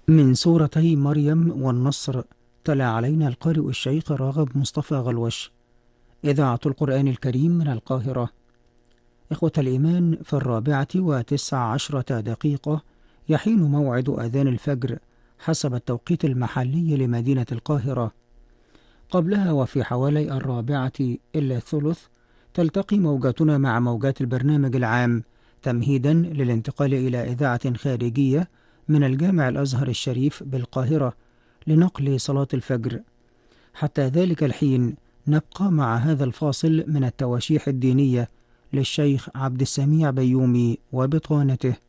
من سورتي مريم والنصر. تلا علينا القارئ الشيخ راغب مصطفى غلوش. إذاعة القرآن الكريم من القاهرة. إخوة الإيمان، في 14:19 يحين موعد أذان الفجر حسب التوقيت المحلي لمدينة القاهرة. قبلها وفي حوالي 4:03 تلتقي موجاتنا مع موجات البرنامج العام، تمهيدا للانتقال إلى إذاعة خارجية من الجامع الأزهر الشريف بالقاهرة لنقل صلاة الفجر. حتى ذلك الحين نبقى مع هذا الفاصل من التواشيح الدينية للشيخ عبد السميع بيومي وبطانته.